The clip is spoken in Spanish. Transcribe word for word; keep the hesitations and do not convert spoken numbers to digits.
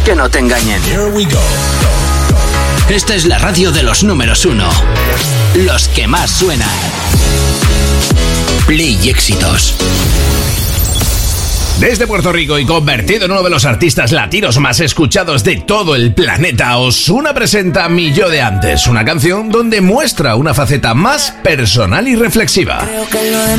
que no te engañen. Here we go. Esta es la radio de los números uno. Los que más suenan. Play Éxitos. Desde Puerto Rico y convertido en uno de los artistas latinos más escuchados de todo el planeta, Ozuna presenta Mi Yo de Antes, una canción donde muestra una faceta más personal y reflexiva. Creo que lo